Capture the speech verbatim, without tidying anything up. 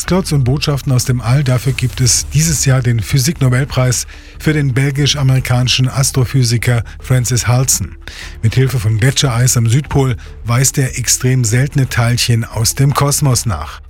Glücksklots und Botschaften aus dem All. Dafür gibt es dieses Jahr den Physik-Nobelpreis für den belgisch-amerikanischen Astrophysiker Francis Halson. Mithilfe von Gletschereis am Südpol weist er extrem seltene Teilchen aus dem Kosmos nach.